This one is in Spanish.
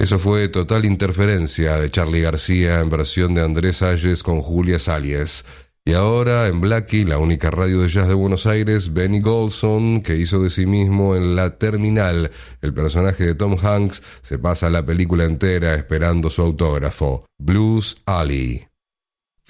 Eso fue Total Interferencia de Charly García en versión de Andrés Salles con Julia Salles. Y ahora en Blackie, la única radio de jazz de Buenos Aires, Benny Golson, que hizo de sí mismo en La Terminal el personaje de Tom Hanks, se pasa la película entera esperando su autógrafo. Blues Alley.